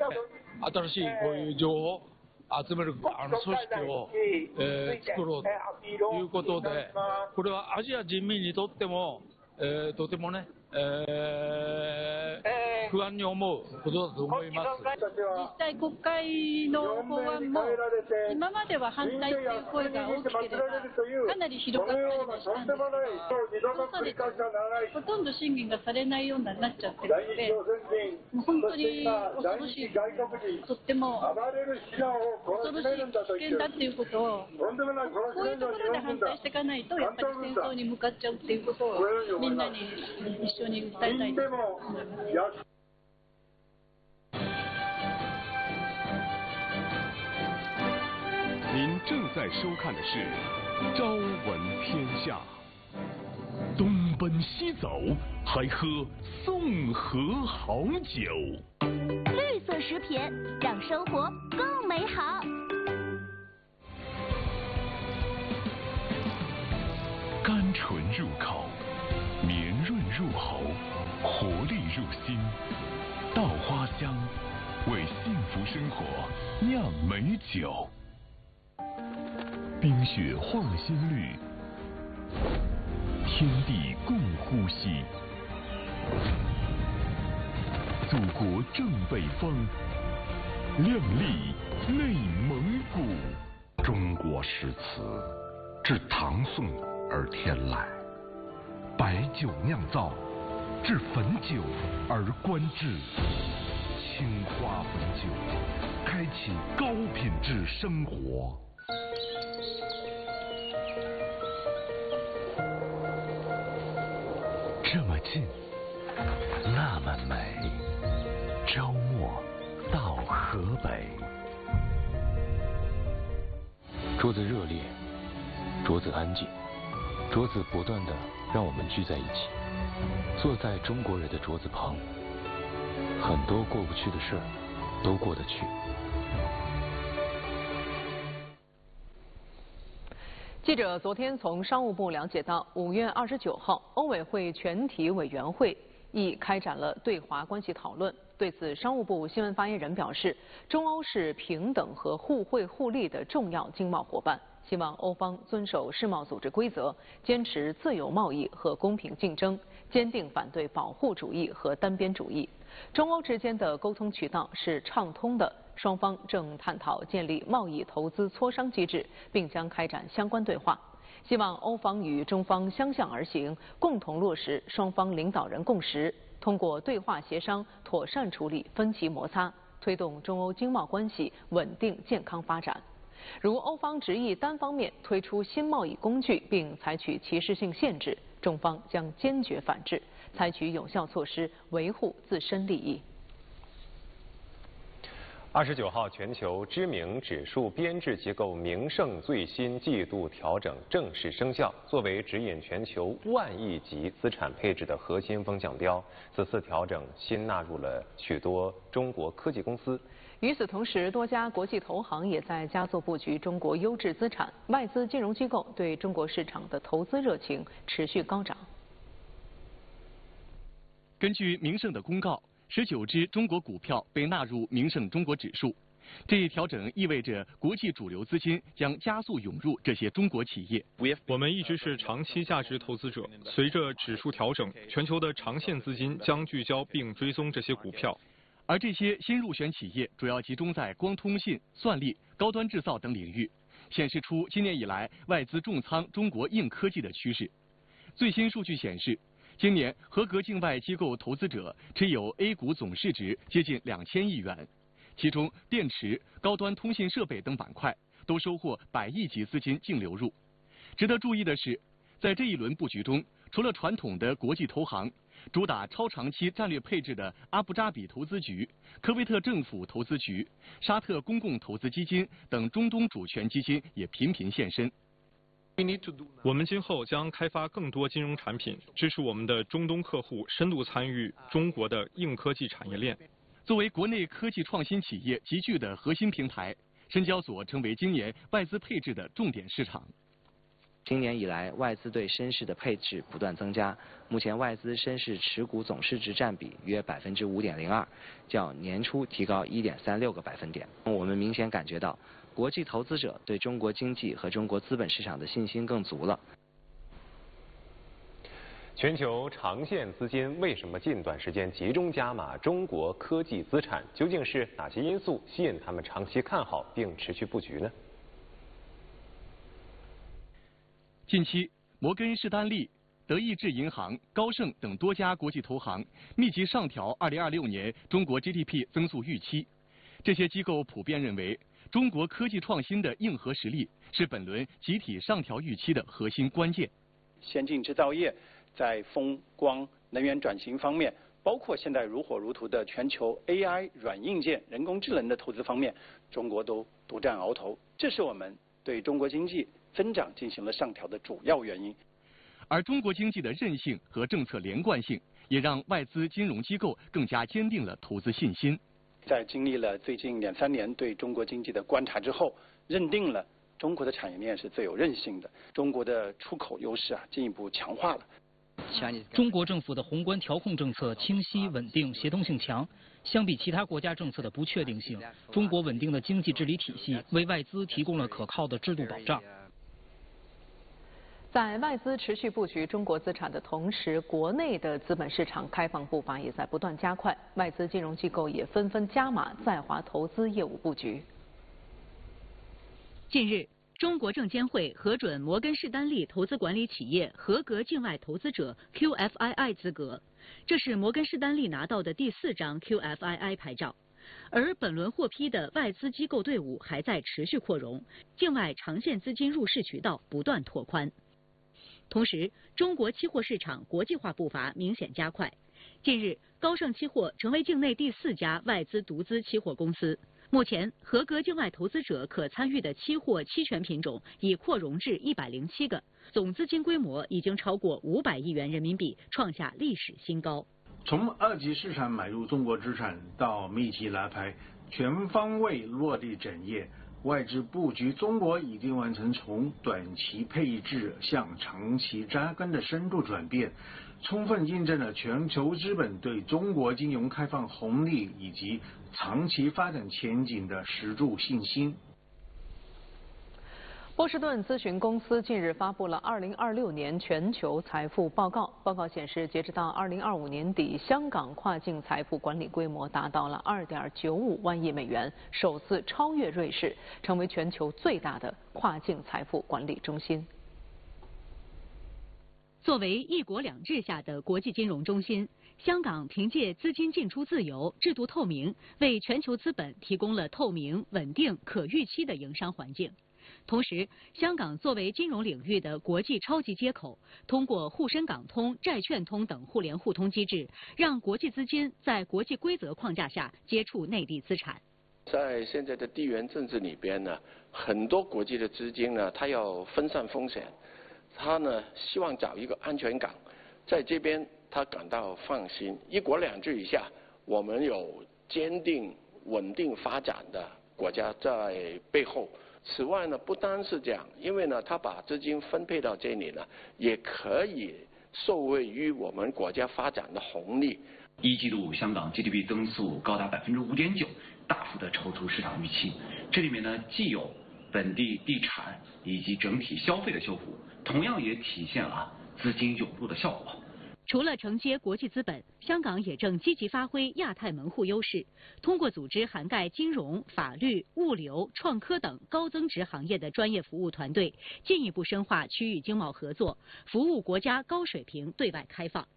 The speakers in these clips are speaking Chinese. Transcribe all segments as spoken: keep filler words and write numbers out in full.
新しいこういう情報集めるあの組織を、えー、作ろうということで、これはアジア人民にとっても、えー、とてもね、えー、不安に思うことだと思います。 実際国会の法案も今までは反対という声が大きければかなり広かったりはしたんですが、そうされてほとんど審議がされないようになっちゃってるので、もう本当に恐ろしい、とっても恐ろしい危険だっていうことを、こういうところで反対していかないとやっぱり戦争に向かっちゃうっていうことをみんなに一緒に訴えたいと思います。 您正在收看的是《朝闻天下》。东奔西走，还喝宋河好酒。 绿色食品让生活更美好。 甘醇入口，绵润入喉，活力入心。稻花香，为幸福生活酿美酒。冰雪化新绿，天地共呼吸。祖国正北方，亮丽内蒙古。 中国诗词自唐宋而天来，白酒酿造，至汾酒而观至。青花汾酒，开启高品质生活。 这么近，那么美。周末到河北。 桌子热烈，桌子安静，桌子不断的让我们聚在一起，坐在中国人的桌子旁，很多过不去的事儿都过得去。 记者昨天从商务部了解到，五月二十九号，欧委会全体委员会亦开展了对华关系讨论。对此，商务部新闻发言人表示，中欧是平等和互惠互利的重要经贸伙伴，希望欧方遵守世贸组织规则，坚持自由贸易和公平竞争，坚定反对保护主义和单边主义。中欧之间的沟通渠道是畅通的，双方正探讨建立贸易投资磋商机制，并将开展相关对话。希望欧方与中方相向而行，共同落实双方领导人共识，通过对话协商妥善处理分歧摩擦，推动中欧经贸关系稳定健康发展。如欧方执意单方面推出新贸易工具并采取歧视性限制，中方将坚决反制，采取有效措施维护自身利益。 二十九号，全球知名指数编制机构明晟最新季度调整正式生效。作为指引全球万亿级资产配置的核心风向标，此次调整新纳入了许多中国科技公司。 与此同时，多家国际投行也在加速布局中国优质资产，外资金融机构对中国市场的投资热情持续高涨。 根据明晟的公告，十九只中国股票被纳入明晟中国指数，这一调整意味着国际主流资金将加速涌入这些中国企业。 我们一直是长期价值投资者，随着指数调整，全球的长线资金将聚焦并追踪这些股票。 而这些新入选企业主要集中在光通信、算力、高端制造等领域，显示出今年以来外资重仓中国硬科技的趋势。最新数据显示，今年合格境外机构投资者持有 A 股总市值接近两千亿元，其中电池、高端通信设备等板块都收获百亿级资金净流入。值得注意的是，在这一轮布局中，除了传统的国际投行，主打超长期战略配置的阿布扎比投资局、科威特政府投资局、沙特公共投资基金等中东主权基金也频频现身。 我们今后将开发更多金融产品，支持我们的中东客户深度参与中国的硬科技产业链。 作为国内科技创新企业集聚的核心平台，深交所成为今年外资配置的重点市场。 今年以来，外资对深市的配置不断增加，目前外资深市持股总市值占比约百分之五点零二，较年初提高一点三六个百分点。我们明显感觉到，国际投资者对中国经济和中国资本市场的信心更足了。 全球长线资金为什么近段时间集中加码中国科技资产？究竟是哪些因素吸引他们长期看好并持续布局呢？ 近期，摩根士丹利、德意志银行、高盛等多家国际投行密集上调二零二六年中国 G D P 增速预期。这些机构普遍认为，中国科技创新的硬核实力是本轮集体上调预期的核心关键。 先进制造业在风光、能源转型方面，包括现在如火如荼的全球 A I 软硬件、人工智能的投资方面，中国都独占鳌头。这是我们对中国经济增长进行了上调的主要原因。 而中国经济的韧性和政策连贯性，也让外资金融机构更加坚定了投资信心。 在经历了最近两三年对中国经济的观察之后，认定了中国的产业链是最有韧性的，中国的出口优势啊进一步强化了。 中国政府的宏观调控政策清晰、稳定、协同性强。相比其他国家政策的不确定性，中国稳定的经济治理体系为外资提供了可靠的制度保障。 在外资持续布局中国资产的同时，国内的资本市场开放步伐也在不断加快，外资金融机构也纷纷加码在华投资业务布局。 近日，中国证监会核准摩根士丹利投资管理企业合格境外投资者 Q F I I 资格，这是摩根士丹利拿到的第四张 Q F I I 牌照。而本轮获批的外资机构队伍还在持续扩容，境外长线资金入市渠道不断拓宽。同时，中国期货市场国际化步伐明显加快。近日，高盛期货成为境内第四家外资独资期货公司。目前，合格境外投资者可参与的期货期权品种已扩容至一百零七个，总资金规模已经超过五百亿元人民币，创下历史新高。 从二级市场买入中国资产到密集拉拍，全方位落地整业，外资布局中国已经完成从短期配置向长期扎根的深度转变，充分印证了全球资本对中国金融开放红利以及长期发展前景的十足信心。 波士顿咨询公司近日发布了二零二六年全球财富报告。报告显示，截止到二零二五年底，香港跨境财富管理规模达到了二点九五万亿美元，首次超越瑞士，成为全球最大的跨境财富管理中心。 作为一国两制下的国际金融中心，香港凭借资金进出自由、制度透明，为全球资本提供了透明、稳定、可预期的营商环境。同时，香港作为金融领域的国际超级接口，通过沪深港通、债券通等互联互通机制，让国际资金在国际规则框架下接触内地资产。 在现在的地缘政治里边呢，很多国际的资金呢，它要分散风险，它呢希望找一个安全港，在这边他感到放心。一国两制以下，我们有坚定、稳定发展的国家在背后。此外呢，不单是这样，因为呢，他把资金分配到这里呢，也可以受惠于我们国家发展的红利。 一季度香港 G D P 增速高达百分之五点九，大幅的超出市场预期。这里面呢，既有本地地产以及整体消费的修复，同样也体现了资金涌入的效果。 除了承接国际资本，香港也正积极发挥亚太门户优势，通过组织涵盖金融、法律、物流、创科等高增值行业的专业服务团队，进一步深化区域经贸合作，服务国家高水平对外开放。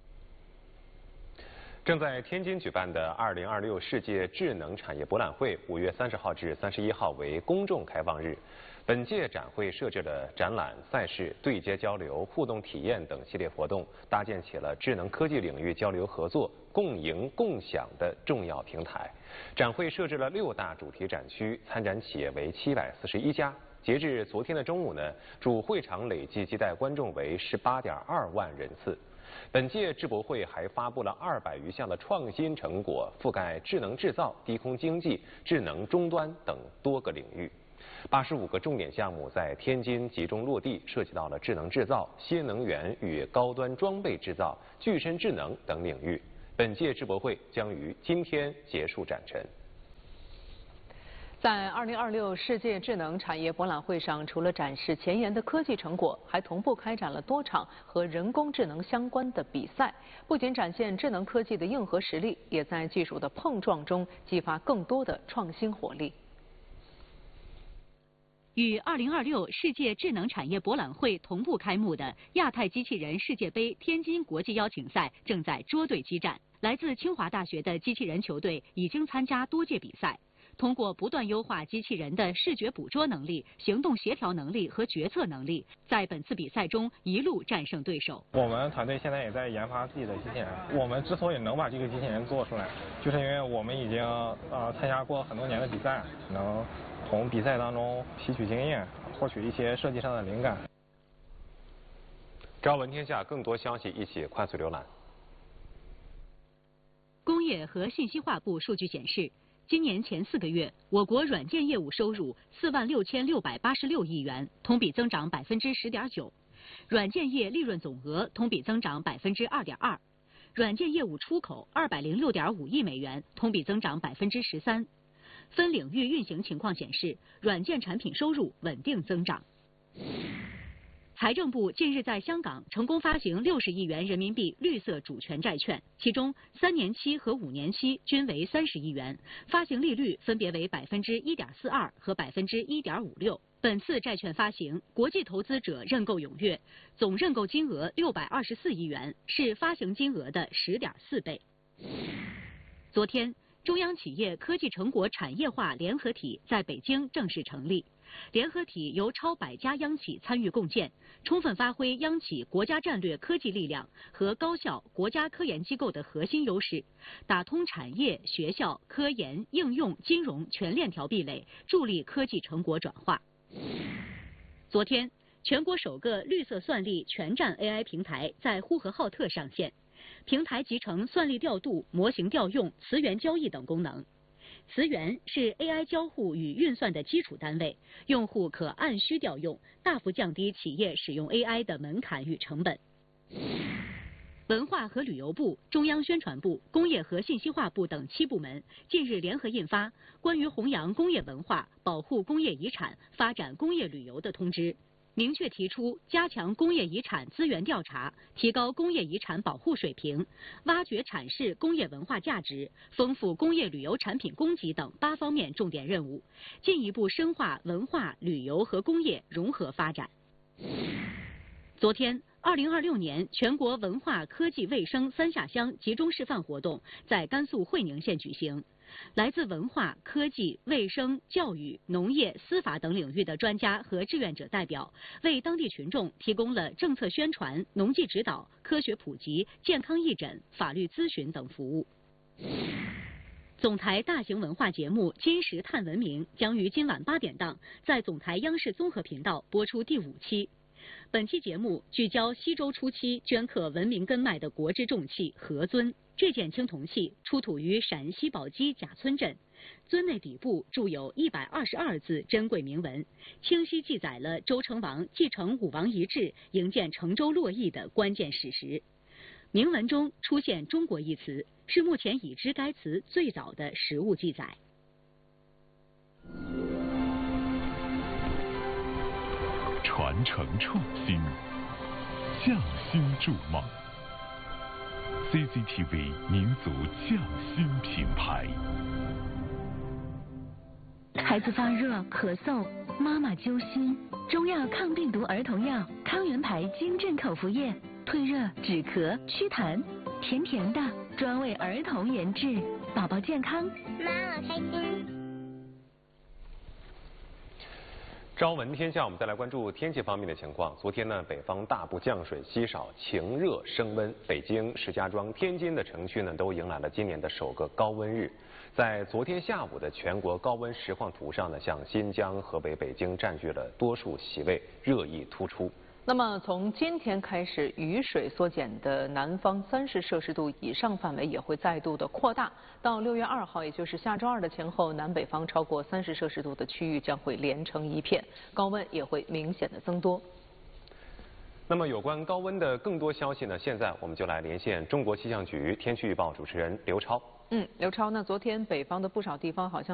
正在天津举办的二零二六世界智能产业博览会，五月三十号至三十一号为公众开放日。本届展会设置了展览、赛事、对接交流、互动体验等系列活动，搭建起了智能科技领域交流合作、共赢共享的重要平台。展会设置了六大主题展区，参展企业为七百四十一家。截至昨天的中午呢，主会场累计接待观众为十八点二万人次。本届智博会还发布了二百余项的创新成果，覆盖智能制造、低空经济、智能终端等多个领域。 八十五个重点项目在天津集中落地，涉及到了智能制造、新能源与高端装备制造、具身智能等领域。本届智博会将于今天结束展陈。 在二零二六世界智能产业博览会上，除了展示前沿的科技成果，还同步开展了多场和人工智能相关的比赛。不仅展现智能科技的硬核实力，也在技术的碰撞中激发更多的创新活力。 与二零二六世界智能产业博览会同步开幕的亚太机器人世界杯天津国际邀请赛正在捉对激战。来自清华大学的机器人球队已经参加多届比赛。通过不断优化机器人的视觉捕捉能力、行动协调能力和决策能力，在本次比赛中一路战胜对手。 我们团队现在也在研发自己的机器人。我们之所以能把这个机器人做出来，就是因为我们已经呃参加过很多年的比赛，能从比赛当中吸取经验，获取一些设计上的灵感。 朝闻天下更多消息一起快速浏览。 工业和信息化部数据显示，今年前四个月，我国软件业务收入四万六千六百八十六亿元，同比增长百分之十点九；软件业利润总额同比增长百分之二点二；软件业务出口二百零六点五亿美元，同比增长百分之十三。分领域运行情况显示，软件产品收入稳定增长。财政部近日在香港成功发行六十亿元人民币绿色主权债券，其中三年期和五年期均为三十亿元，发行利率分别为百分之一点四二和百分之一点五六。本次债券发行，国际投资者认购踊跃，总认购金额六百二十四亿元，是发行金额的十点四倍。昨天，中央企业科技成果产业化联合体在北京正式成立。联合体由超百家央企参与共建，充分发挥央企国家战略科技力量和高校国家科研机构的核心优势，打通产业、学校、科研、应用、金融全链条壁垒，助力科技成果转化。昨天，全国首个绿色算力全站 A I 平台在呼和浩特上线，平台集成算力调度、模型调用、词源交易等功能。词源是 A I 交互与运算的基础单位，用户可按需调用，大幅降低企业使用 A I 的门槛与成本。文化和旅游部、中央宣传部、工业和信息化部等七部门近日联合印发《关于弘扬工业文化、保护工业遗产、发展工业旅游的通知》，明确提出加强工业遗产资源调查，提高工业遗产保护水平，挖掘阐释工业文化价值，丰富工业旅游产品供给等八方面重点任务，进一步深化文化、旅游和工业融合发展。昨天，二零二六年全国文化科技卫生三下乡集中示范活动在甘肃会宁县举行。来自文化、科技、卫生、教育、农业、司法等领域的专家和志愿者代表，为当地群众提供了政策宣传、农技指导、科学普及、健康义诊、法律咨询等服务。总台大型文化节目《金石探文明》将于今晚八点档在总台央视综合频道播出第五期。本期节目聚焦西周初期镌刻文明根脉的国之重器何尊。这件青铜器出土于陕西宝鸡贾村镇，尊内底部铸有一百二十二字珍贵铭文，清晰记载了周成王继承武王遗志，营建成周洛邑的关键史实。铭文中出现“中国”一词，是目前已知该词最早的实物记载。 传承创新，匠心筑梦。C C T V 民族匠心品牌。 孩子发热、咳嗽，妈妈揪心，中药抗病毒儿童药康元牌金镇口服液，退热、止咳、祛痰，甜甜的，专为儿童研制，宝宝健康， 妈我开心。 朝闻天下，我们再来关注天气方面的情况。昨天呢，北方大部降水稀少，晴热升温。北京、石家庄、天津的城区呢，都迎来了今年的首个高温日。在昨天下午的全国高温实况图上呢，像新疆、河北、北京占据了多数席位，热议突出。 那么从今天开始，雨水缩减的南方三十摄氏度以上范围也会再度的扩大。到六月二号，也就是下周二的前后，南北方超过三十摄氏度的区域将会连成一片，高温也会明显的增多。 那么有关高温的更多消息呢？现在我们就来连线中国气象局天气预报主持人刘超。 嗯，刘超，那昨天北方的不少地方好像。